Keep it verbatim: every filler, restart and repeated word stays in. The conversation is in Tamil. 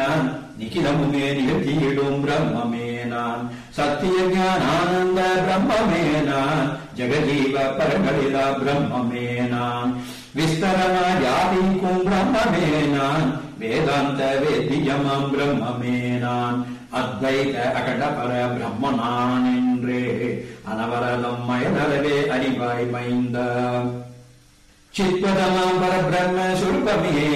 நான் நிகிலமுமே நிகழ்த்தியிடும் பிரம்மமே நான் சத்திய ஞானானந்த பிரம்மமே நான் ஜெகஜீவ பரகலித பிரம்மமே நான் விஸ்தரண ஜாதிக்கும் பிரம்மமே நான் வேதாந்த வேத்தியமாம் பிரம்மமே நான் அத்வைத அகடபர பிரம்ம நான் என்றே அனவரதம் மயதளவே அறிவாய் மைந்த சித்வதமாம் பரபிரம்ம சுரூபமே